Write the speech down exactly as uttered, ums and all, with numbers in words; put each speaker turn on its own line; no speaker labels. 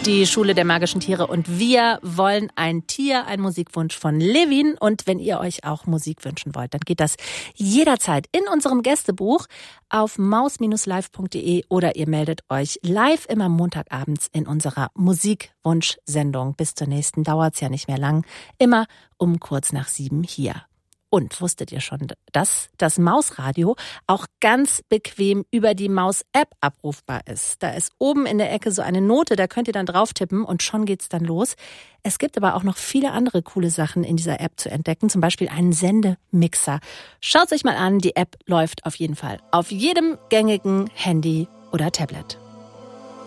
die Schule der magischen Tiere und wir wollen ein Tier, ein Musikwunsch von Levin. Und wenn ihr euch auch Musik wünschen wollt, dann geht das jederzeit in unserem Gästebuch auf maus Bindestrich live Punkt de oder ihr meldet euch live immer montagabends in unserer Musikwunschsendung. Bis zur nächsten dauert's ja nicht mehr lang. Immer um kurz nach sieben hier. Und wusstet ihr schon, dass das Mausradio auch ganz bequem über die Maus-App abrufbar ist? Da ist oben in der Ecke so eine Note, da könnt ihr dann drauf tippen und schon geht's dann los. Es gibt aber auch noch viele andere coole Sachen in dieser App zu entdecken, zum Beispiel einen Sendemixer. Schaut's euch mal an, die App läuft auf jeden Fall auf jedem gängigen Handy oder Tablet.